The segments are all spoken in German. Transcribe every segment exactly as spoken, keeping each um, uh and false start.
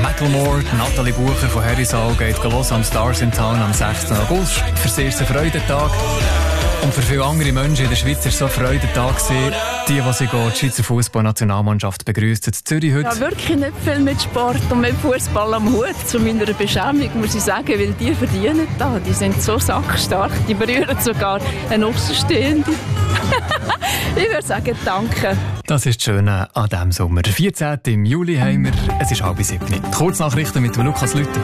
Macklemore, Nathalie Bucher von Herisau geht los am Stars in Town am sechsten August. Für sie ist es ein Freudentag. Und für viele andere Menschen in der Schweiz war es so ein Freudentag. Die, die sie die Schweizer Fußballnationalmannschaft begrüßt in Zürich heute. Ja, wirklich nicht viel mit Sport und mit Fußball am Hut. Zu meiner Beschämung muss ich sagen, weil die verdienen da. Die sind so sackstark, die berühren sogar einen Außenstehenden. Ich würde sagen, danke. Das ist das Schöne an diesem Sommer. Der vierzehnten Juli haben wir, es ist halb sieben. Kurznachrichten mit Lukas Lüther.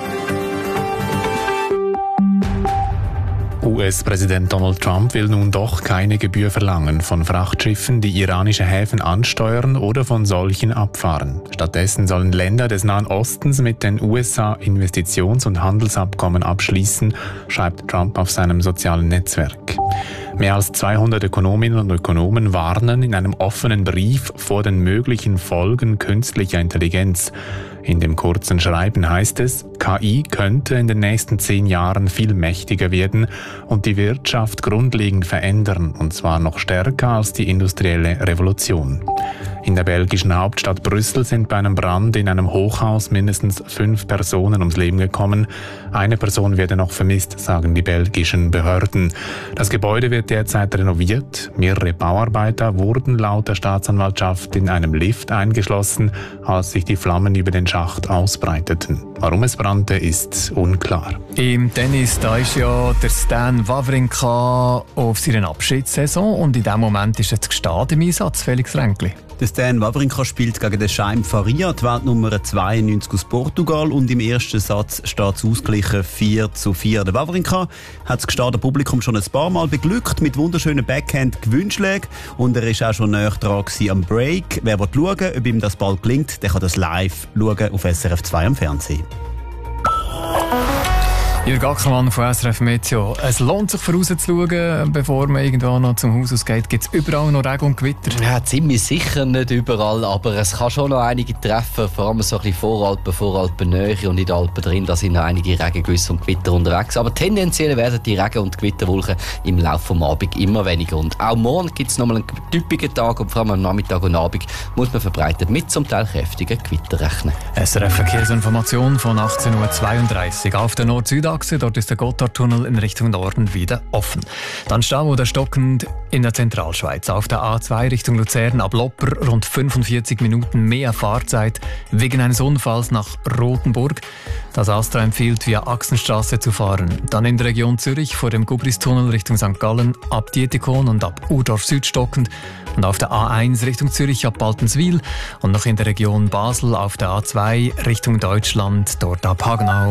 U S-Präsident Donald Trump will nun doch keine Gebühr verlangen von Frachtschiffen, die iranische Häfen ansteuern oder von solchen abfahren. Stattdessen sollen Länder des Nahen Ostens mit den U S A Investitions- und Handelsabkommen abschließen, schreibt Trump auf seinem sozialen Netzwerk. Mehr als zweihundert Ökonominnen und Ökonomen warnen in einem offenen Brief vor den möglichen Folgen künstlicher Intelligenz. In dem kurzen Schreiben heißt es, K I könnte in den nächsten zehn Jahren viel mächtiger werden und die Wirtschaft grundlegend verändern, und zwar noch stärker als die industrielle Revolution. In der belgischen Hauptstadt Brüssel sind bei einem Brand in einem Hochhaus mindestens fünf Personen ums Leben gekommen. Eine Person werde noch vermisst, sagen die belgischen Behörden. Das Gebäude wird derzeit renoviert. Mehrere Bauarbeiter wurden laut der Staatsanwaltschaft in einem Lift eingeschlossen, als sich die Flammen über den Schacht ausbreiteten. Warum es brannte, ist unklar. Im Tennis, da ist ja der Stan Wawrinka auf seiner Abschiedssaison und in diesem Moment ist jetzt Gstad im Einsatz, Felix Ränkli. Der Stan Wawrinka spielt gegen den Chaim Faria, die Weltnummer zweiundneunzig aus Portugal, und im ersten Satz steht es ausgeglichen vier zu vier. Der Wawrinka hat das Gstader Publikum schon ein paar Mal beglückt mit wunderschönen Backhand-Gewünnschlägen und er ist auch schon näher dran am Break. Wer will schauen, ob ihm das bald gelingt, der kann das live schauen auf S R F zwei am Fernsehen. Jürg Ackermann von S R F Meteo. Es lohnt sich vorauszuschauen, bevor man irgendwann noch zum Haus ausgeht. Gibt es überall noch Regen und Gewitter? Ja, ziemlich sicher nicht überall, aber es kann schon noch einige treffen, vor allem so ein bisschen Voralpen, Voralpennähe und in den Alpen drin, da sind noch einige Regengüsse und Gewitter unterwegs. Aber tendenziell werden die Regen- und Gewitterwolken im Laufe des Abends immer weniger. Und auch morgen gibt es nochmal einen typischen Tag und vor allem am Nachmittag und Abend muss man verbreitet mit zum Teil kräftigen Gewitter rechnen. S R F Verkehrsinformation von achtzehn Uhr zweiunddreißig. Auf der Nord-Süd-Achse, dort ist der Gotthardtunnel in Richtung Norden wieder offen. Dann Stau oder stockend in der Zentralschweiz. Auf der A zwei Richtung Luzern ab Lopper rund fünfundvierzig Minuten mehr Fahrzeit wegen eines Unfalls nach Rothenburg. Das Astra empfiehlt, via Axenstraße zu fahren. Dann in der Region Zürich vor dem Gubristunnel Richtung Sankt Gallen ab Dietikon und ab Urdorf Süd stockend. Und auf der A eins Richtung Zürich ab Baltenswil und noch in der Region Basel auf der A zwei Richtung Deutschland, dort ab Hagenau.